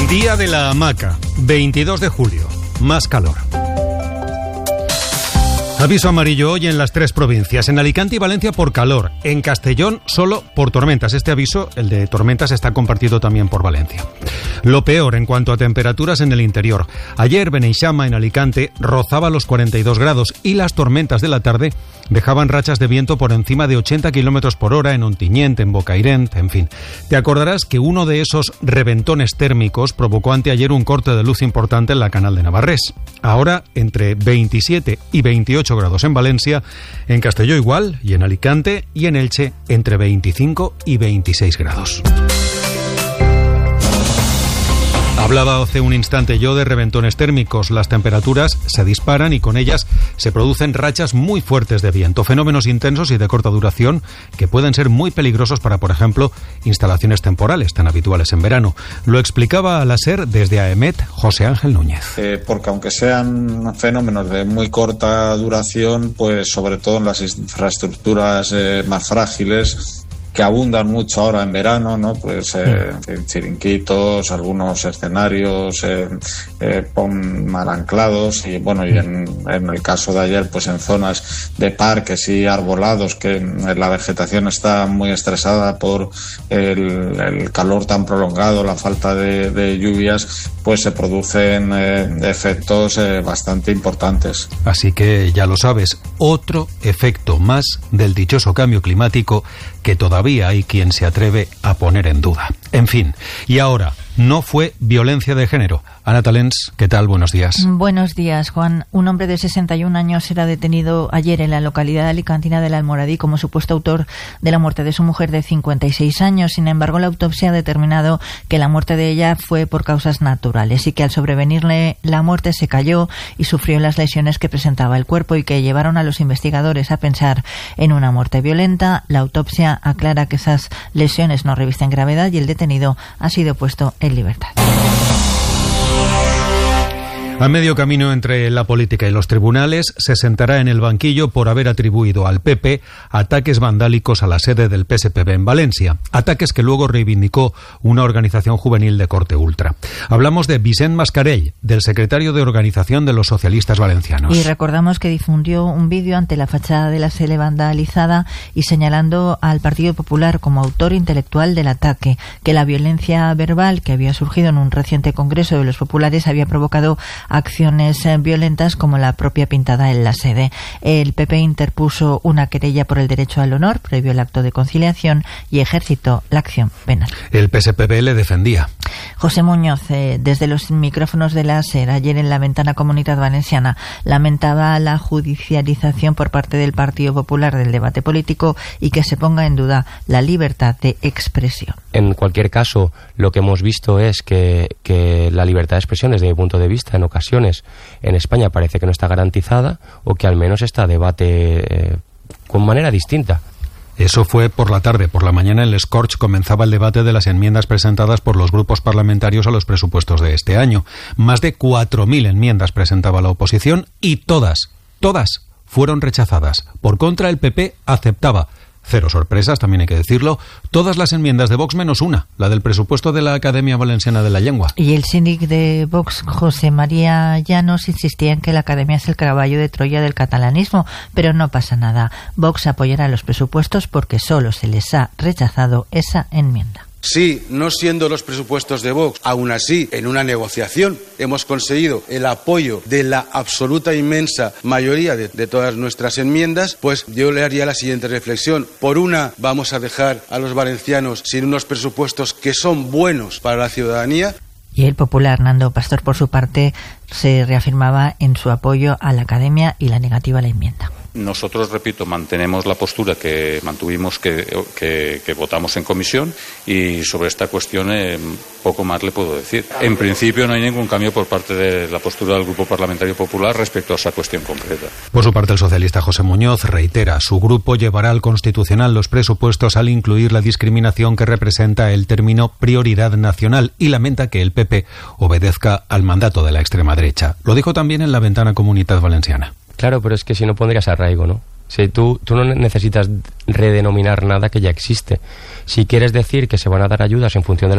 Día de la hamaca, 22 de julio, más calor. Aviso amarillo hoy en las 3 provincias, en Alicante y Valencia por calor, en Castellón solo por tormentas. Este aviso, el de tormentas, está compartido también por Valencia. Lo peor en cuanto a temperaturas en el interior. Ayer Beneixama en Alicante rozaba los 42 grados y las tormentas de la tarde dejaban rachas de viento por encima de 80 kilómetros por hora en Ontinyent, en Bocairent, en fin. Te acordarás que uno de esos reventones térmicos provocó anteayer un corte de luz importante en la Canal de Navarrés. Ahora, entre 27 y 28 grados en Valencia, en Castelló igual, y en Alicante y en Elche entre 25 y 26 grados. Hablaba hace un instante yo de reventones térmicos. Las temperaturas se disparan y con ellas se producen rachas muy fuertes de viento, fenómenos intensos y de corta duración que pueden ser muy peligrosos para, por ejemplo, instalaciones temporales tan habituales en verano. Lo explicaba a la SER desde AEMET José Ángel Núñez. Porque aunque sean fenómenos de muy corta duración, pues sobre todo en las infraestructuras más frágiles, que abundan mucho ahora en verano, ¿no? Pues chiringuitos, algunos escenarios mal anclados y bueno, y en el caso de ayer, pues en zonas de parques y arbolados que la vegetación está muy estresada por el calor tan prolongado, la falta de lluvias, pues se producen efectos bastante importantes. Así que ya lo sabes, otro efecto más del dichoso cambio climático que todavía hay quien se atreve a poner en duda. En fin, y ahora, no fue violencia de género. Ana Talens, ¿qué tal? Buenos días. Buenos días, Juan. Un hombre de 61 años era detenido ayer en la localidad alicantina de La Almoradí como supuesto autor de la muerte de su mujer de 56 años. Sin embargo, la autopsia ha determinado que la muerte de ella fue por causas naturales y que al sobrevenirle la muerte se cayó y sufrió las lesiones que presentaba el cuerpo y que llevaron a los investigadores a pensar en una muerte violenta. La autopsia aclara que esas lesiones no revisten gravedad y el detenido ha sido puesto en libertad. A medio camino entre la política y los tribunales, se sentará en el banquillo por haber atribuido al PP ataques vandálicos a la sede del PSPB en Valencia. Ataques que luego reivindicó una organización juvenil de corte ultra. Hablamos de Vicent Mascarell, del secretario de organización de los socialistas valencianos. Y recordamos que difundió un vídeo ante la fachada de la sede vandalizada y señalando al Partido Popular como autor intelectual del ataque, que la violencia verbal que había surgido en un reciente congreso de los populares había provocado acciones violentas como la propia pintada en la sede. El PP interpuso una querella por el derecho al honor previo al acto de conciliación y ejercitó la acción penal. El PSPB le defendía. José Muñoz, desde los micrófonos de la SER, ayer en la Ventana Comunitat Valenciana, lamentaba la judicialización por parte del Partido Popular del debate político y que se ponga en duda la libertad de expresión. En cualquier caso, lo que hemos visto es que la libertad de expresión, desde mi punto de vista, en ocasiones en España parece que no está garantizada o que al menos está debate con manera distinta. Eso fue por la tarde. Por la mañana en el Scorch comenzaba el debate de las enmiendas presentadas por los grupos parlamentarios a los presupuestos de este año. Más de 4.000 enmiendas presentaba la oposición y todas fueron rechazadas. Por contra, el PP aceptaba, cero sorpresas, también hay que decirlo, todas las enmiendas de Vox menos una, la del presupuesto de la Academia Valenciana de la Lengua. Y el síndic de Vox, José María Llanos, insistía en que la Academia es el caballo de Troya del catalanismo, pero no pasa nada. Vox apoyará los presupuestos porque solo se les ha rechazado esa enmienda. Sí, no siendo los presupuestos de Vox, aún así, en una negociación hemos conseguido el apoyo de la absoluta inmensa mayoría de todas nuestras enmiendas, pues yo le haría la siguiente reflexión. Por una, vamos a dejar a los valencianos sin unos presupuestos que son buenos para la ciudadanía. Y el popular Nando Pastor, por su parte, se reafirmaba en su apoyo a la Academia y la negativa a la enmienda. Nosotros, repito, mantenemos la postura que mantuvimos, que votamos en comisión, y sobre esta cuestión poco más le puedo decir. En principio no hay ningún cambio por parte de la postura del Grupo Parlamentario Popular respecto a esa cuestión concreta. Por su parte, el socialista José Muñoz reitera, su grupo llevará al Constitucional los presupuestos al incluir la discriminación que representa el término prioridad nacional y lamenta que el PP obedezca al mandato de la extrema derecha. Lo dijo también en la Ventana Comunitat Valenciana. Claro, pero es que si no pondrías arraigo, ¿no? Si tú no necesitas redenominar nada que ya existe. Si quieres decir que se van a dar ayudas en función de